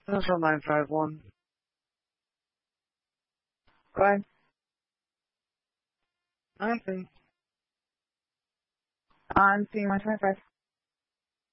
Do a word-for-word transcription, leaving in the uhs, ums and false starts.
That's on nine five one. Go ahead. I see. On C one twenty-five.